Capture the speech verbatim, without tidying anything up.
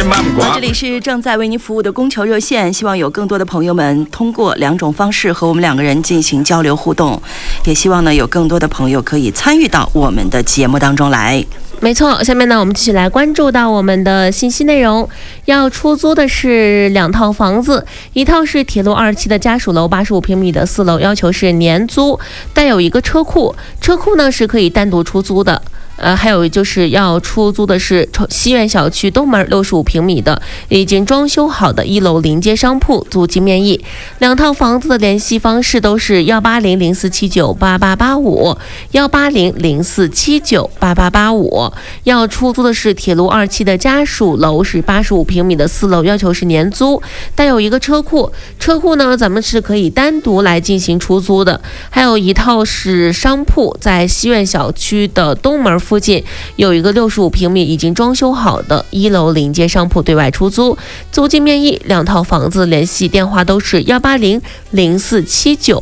这里是正在为您服务的供求热线，希望有更多的朋友们通过两种方式和我们两个人进行交流互动，也希望呢有更多的朋友可以参与到我们的节目当中来。 没错，下面呢我们继续来关注到我们的信息内容。要出租的是两套房子，一套是铁路二期的家属楼，八十五平米的四楼，要求是年租，带有一个车库，车库呢是可以单独出租的。呃，还有就是要出租的是西苑小区东门六十五平米的已经装修好的一楼临街商铺，租金面议。两套房子的联系方式都是幺八零零四七九八八八五，幺八零零四七九八八八五。要出租的是铁路二期的家属楼，是八十五平米的四楼，要求是年租，带有一个车库，车库呢咱们是可以单独来进行出租的。还有一套是商铺，在西苑小区的东门附近有一个六十五平米已经装修好的一楼临街商铺对外出租，租金面议。两套房子联系电话都是幺八零零四七九